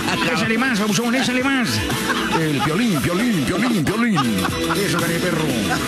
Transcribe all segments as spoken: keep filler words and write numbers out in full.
Échale más, babuchón, échale más. El piolín, piolín, piolín, piolín. Eso, cari perro.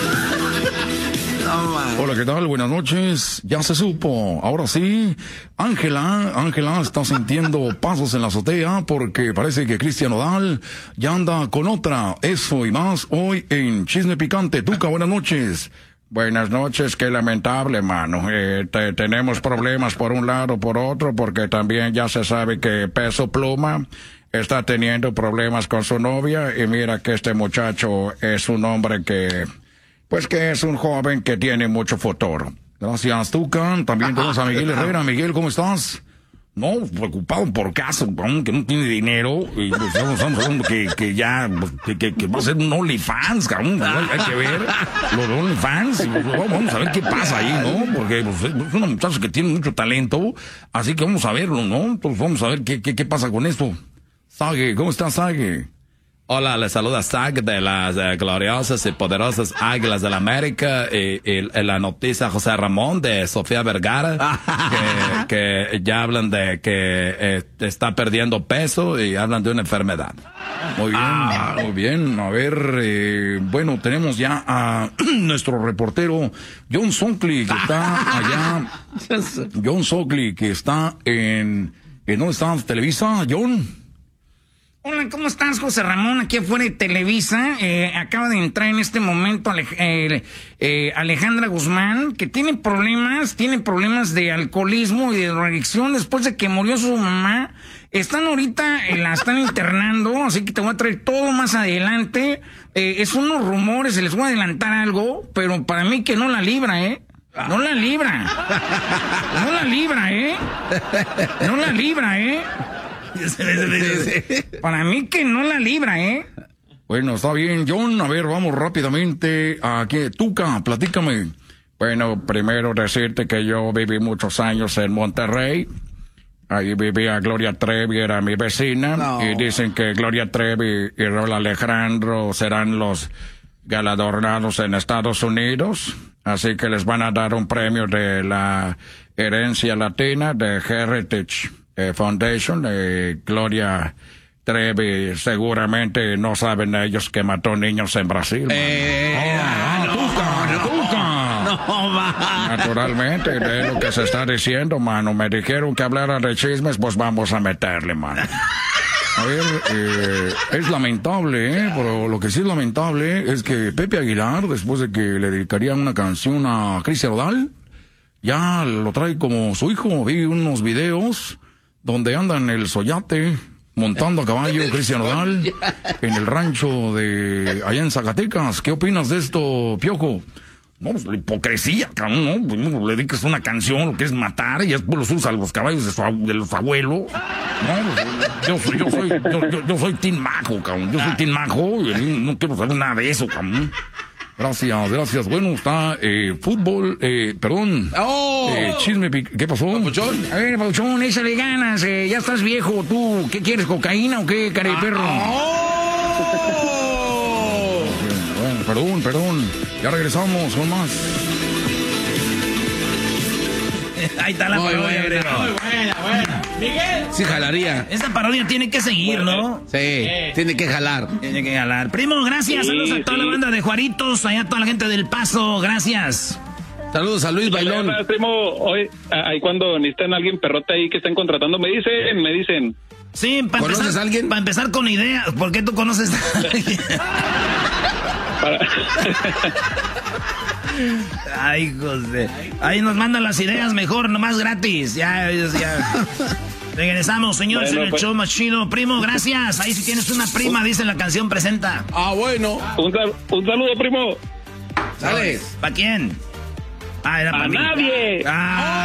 Hola, ¿qué tal? Buenas noches. Ya se supo. Ahora sí, Ángela, Ángela está sintiendo pasos en la azotea porque parece que Cristian Nodal ya anda con otra. Eso y más hoy en Chisme Picante. Tuca, buenas noches. Buenas noches, qué lamentable, mano. Eh, te, tenemos problemas por un lado, por otro, porque también ya se sabe que Peso Pluma está teniendo problemas con su novia y mira que este muchacho es un hombre que... Pues que es un joven que tiene mucho futuro. Gracias, Tucan. También tenemos a Miguel Herrera. Miguel, ¿cómo estás? No, preocupado por caso, que no tiene dinero. Y pues, estamos hablando que, que ya, que, que, que va a ser un OnlyFans, cabrón. Hay que ver los OnlyFans. Y, pues, vamos a ver qué pasa ahí, ¿no? Porque pues, es una muchacha que tiene mucho talento. Así que vamos a verlo, ¿no? Pues vamos a ver qué, qué, qué pasa con esto. Sage, ¿cómo estás, Sage? Hola, les saluda Zach de las eh, gloriosas y poderosas Águilas del la América y, y, y la noticia José Ramón de Sofía Vergara que, que ya hablan de que eh, está perdiendo peso y hablan de una enfermedad. Muy bien, ah, muy bien. A ver, eh, bueno, tenemos ya a nuestro reportero John Sockley que está allá. John Sockley que está en... ¿En dónde está Televisa, John? Hola, ¿cómo estás, José Ramón? Aquí afuera de Televisa. Eh, acaba de entrar en este momento Ale eh, eh, Alejandra Guzmán, que tiene problemas, tiene problemas de alcoholismo y de drogadicción después de que murió su mamá. Están ahorita, eh, la están internando, así que te voy a traer todo más adelante. Eh, es unos rumores, se les voy a adelantar algo, pero para mí que no la libra, ¿eh? No la libra. No la libra, ¿eh? No la libra, ¿eh? Para mí que no la libra, ¿eh? Bueno, está bien, John. A ver, vamos rápidamente a que Tuca, platícame. Bueno, primero decirte que yo viví muchos años en Monterrey. Ahí vivía Gloria Trevi, era mi vecina. No. Y dicen que Gloria Trevi y Raúl Alejandro serán los galardonados en Estados Unidos. Así que les van a dar un premio de la herencia latina de Heritage Eh, Foundation. eh, Gloria Trevi, seguramente no saben ellos que mató niños en Brasil. Eh, oh, no, Tuca, no, Tuca. No, va. Naturalmente, de lo que se está diciendo, mano. Me dijeron que hablara de chismes, pues vamos a meterle, mano. A ver, eh, es lamentable, ¿eh? Pero lo que sí es lamentable es que Pepe Aguilar, después de que le dedicaría una canción a Cristian Nodal, ya lo trae como su hijo. Vi unos videos donde andan el Soyate montando a caballo Cristian Nodal en el rancho de allá en Zacatecas. ¿Qué opinas de esto, Piojo? No, pues la hipocresía, cabrón, ¿no? Pues, no le dedicas una canción, lo que es matar, y después los usa a los caballos de, su, de los abuelos. No, pues, yo soy, yo soy, yo, yo, yo soy Team Majo, cabrón. Yo soy Team Majo y no quiero saber nada de eso, cabrón. Gracias, gracias. Bueno, está eh, fútbol, eh, perdón. ¡Oh! Eh, chisme, ¿qué pasó? Papuchón. A ver, Papuchón, échale ganas, eh, ya estás viejo, tú. ¿Qué quieres, cocaína o qué, cara de perro? ¡Oh! Bueno, bueno, perdón, perdón. Ya regresamos con más. Ahí está la muy parodia, buena, muy buena, buena. Miguel. Sí jalaría. Esta parodia tiene que seguir, ¿no? Sí, eh. tiene que jalar. Tiene que jalar. Primo, gracias. Sí, saludos a toda sí. la banda de Juaritos, allá a toda la gente del Paso. Gracias. Saludos a Luis Bailón. Hola, primo, hoy, ahí cuando necesitan a alguien perrote ahí que estén contratando, me dicen, me dicen. Sí, para ¿Conoces empezar, a alguien? Para empezar con ideas. ¿Por qué tú conoces a alguien? Para... Ay, José. Ahí nos mandan las ideas mejor, nomás gratis. Ya, ya. Regresamos, señores, bueno, en el pues... show más chido. Primo, gracias. Ahí si tienes una prima, dice la canción, presenta. Ah, bueno. Un, sal un saludo, primo. ¿Sale? ¿Para quién? Ah, era para mí. nadie. Ah.